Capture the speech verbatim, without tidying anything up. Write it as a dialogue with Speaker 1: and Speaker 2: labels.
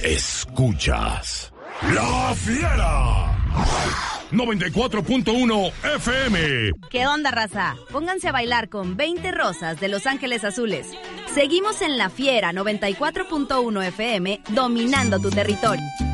Speaker 1: Escuchas La Fiera noventa y cuatro punto uno F M.
Speaker 2: ¿Qué onda, raza? Pónganse a bailar con veinte Rosas de Los Ángeles Azules. Seguimos en La Fiera noventa y cuatro punto uno F M, dominando tu territorio.